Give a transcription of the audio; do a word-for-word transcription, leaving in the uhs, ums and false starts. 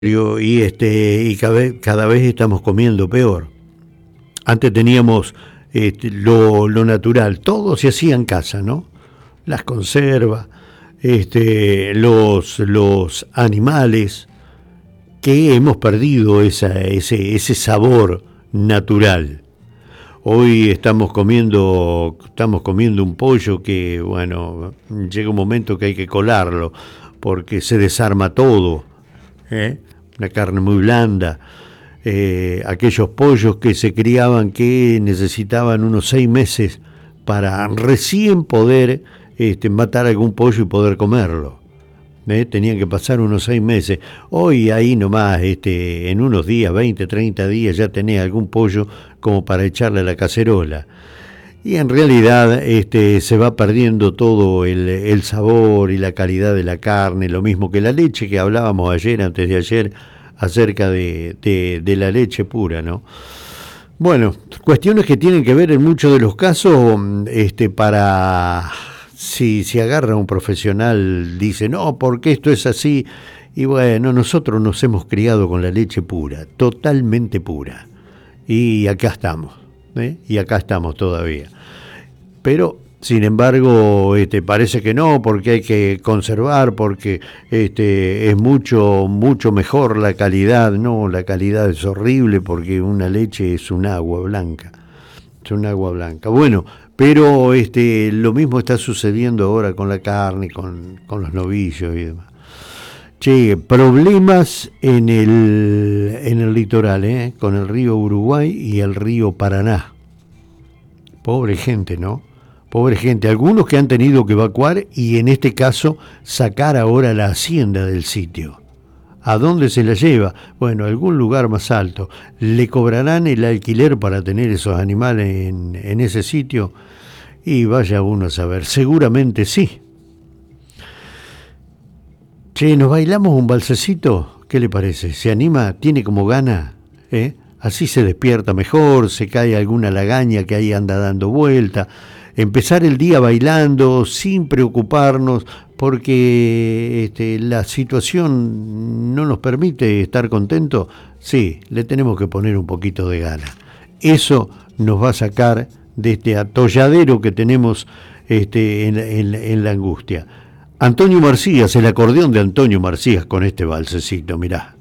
y este y cada vez, cada vez estamos comiendo peor. Antes teníamos este, lo, lo natural, todo se hacía en casa, ¿no? Las conservas, este, los, los animales, que hemos perdido esa, ese, ese sabor natural. Hoy estamos comiendo, estamos comiendo un pollo que, bueno, llega un momento que hay que colarlo, porque se desarma todo, ¿eh? Una carne muy blanda. Eh, aquellos pollos que se criaban que necesitaban unos seis meses para recién poder este, matar algún pollo y poder comerlo. ¿Eh? Tenían que pasar unos seis meses. Hoy ahí nomás, este, en unos días, veinte, treinta días, ya tenés algún pollo como para echarle a la cacerola. Y en realidad este, se va perdiendo todo el, el sabor y la calidad de la carne, lo mismo que la leche que hablábamos ayer, antes de ayer, acerca de, de, de la leche pura, ¿no? Bueno, cuestiones que tienen que ver en muchos de los casos, este, para, si, si agarra un profesional, dice, no, porque esto es así, y bueno, nosotros nos hemos criado con la leche pura, totalmente pura, y acá estamos, ¿eh? Y acá estamos todavía. Pero, sin embargo, este, parece que no, porque hay que conservar, porque este, es mucho, mucho mejor la calidad. No, la calidad es horrible porque una leche es un agua blanca. Es un agua blanca. Bueno, pero este, lo mismo está sucediendo ahora con la carne, con, con los novillos y demás. Che, problemas en el, en el litoral, ¿eh? Con el río Uruguay y el río Paraná. Pobre gente, ¿no? Pobre gente, algunos que han tenido que evacuar y en este caso sacar ahora la hacienda del sitio. ¿A dónde se la lleva? Bueno, a algún lugar más alto. ¿Le cobrarán el alquiler para tener esos animales en, en ese sitio? Y vaya uno a saber, seguramente sí. Che, ¿nos bailamos un balsecito? ¿Qué le parece? ¿Se anima? ¿Tiene como gana? ¿Eh? Así se despierta mejor, se cae alguna lagaña que ahí anda dando vuelta. Empezar el día bailando sin preocuparnos porque este, la situación no nos permite estar contentos. Sí, le tenemos que poner un poquito de gana. Eso nos va a sacar de este atolladero que tenemos este, en, en, en la angustia. Antonio Marcías, el acordeón de Antonio Marcías con este balsecito, mirá.